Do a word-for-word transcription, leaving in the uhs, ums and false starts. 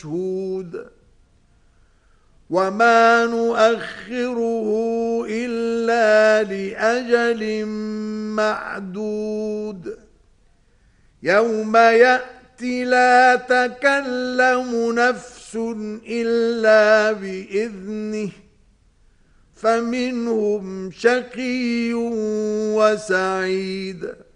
مشهود وما نؤخره إلا لأجل معدود يوم يأتي لا تكلم نفس إلا بإذنه فمنهم شقي وسعيد